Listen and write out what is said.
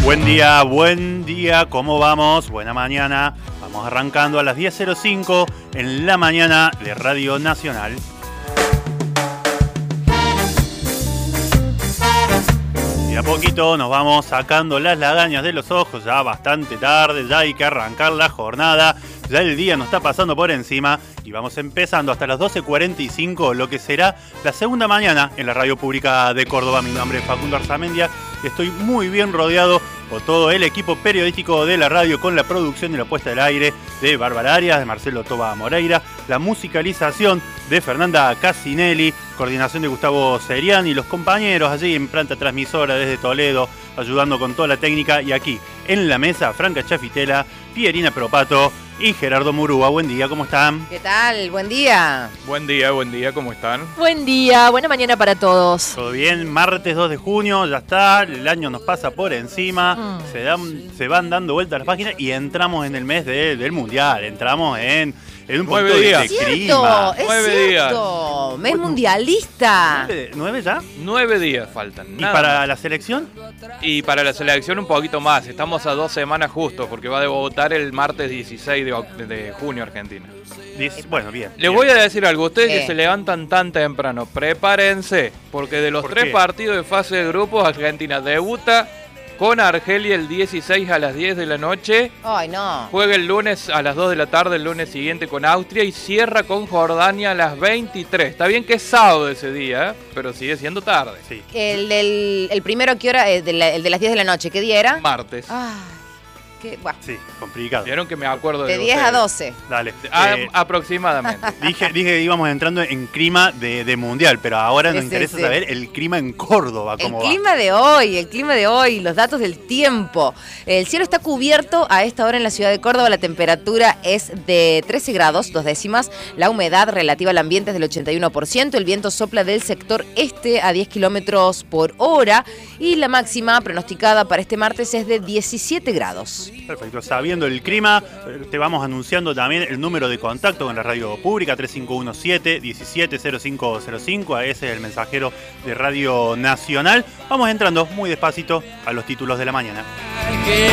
Buen día, ¿cómo vamos? Buena mañana. Vamos arrancando a las 10:05 en la mañana de Radio Nacional. Y a poquito nos vamos sacando las lagañas de los ojos, ya bastante tarde, ya hay que arrancar la jornada, ya el día nos está pasando por encima y vamos empezando hasta las 12:45 lo que será la segunda mañana en la radio pública de Córdoba. Mi nombre es Facundo Arzamendia y estoy muy bien rodeado por todo el equipo periodístico de la radio, con la producción y la puesta al aire de Bárbara Arias, de Marcelo Toba Moreira, la musicalización de Fernanda Casinelli, coordinación de Gustavo Seriani y los compañeros allí en planta transmisora desde Toledo, ayudando con toda la técnica, y aquí en la mesa Franca Chafitela, Pierina Propato y Gerardo Murúa. Buen día, ¿cómo están? ¿Qué tal? Buen día. Buen día, ¿cómo están? Buen día, buena mañana para todos. Todo bien, martes 2 de junio, ya está, el año nos pasa por encima, se van dando vueltas las páginas y entramos en el mes del Mundial, entramos en un punto de clima. Es cierto, mes mundialista. ¿9 ya? 9 días faltan. ¿Y para la selección? Y para la selección un poquito más, estamos a 2 semanas justo, porque va a debutar el martes 16 de junio Argentina. Bueno, bien. Les voy a decir algo, ustedes que se levantan tan temprano, prepárense, porque de los 3 partidos de fase de grupos, Argentina debuta con Argelia el 16 a las 10 de la noche. Ay, no. Juega el lunes a las 2 de la tarde, el lunes siguiente con Austria, y cierra con Jordania a las 23. Está bien que es sábado ese día, pero sigue siendo tarde. Sí. El primero, ¿qué hora? El de las 10 de la noche, ¿qué día era? Martes. Sí, complicado. Vieron que me acuerdo de 10 a 12. Dale. Aproximadamente. Dije que íbamos entrando en clima de mundial, pero ahora nos interesa saber el clima en Córdoba, cómo va. El clima de hoy, los datos del tiempo. El cielo está cubierto a esta hora en la ciudad de Córdoba, la temperatura es de 13 grados, 2 décimas, la humedad relativa al ambiente es del 81%, el viento sopla del sector este a 10 kilómetros por hora y la máxima pronosticada para este martes es de 17 grados. Perfecto, sabiendo el clima, te vamos anunciando también el número de contacto con la radio pública, 3517-170505, ese es el mensajero de Radio Nacional. Vamos entrando muy despacito a los títulos de la mañana.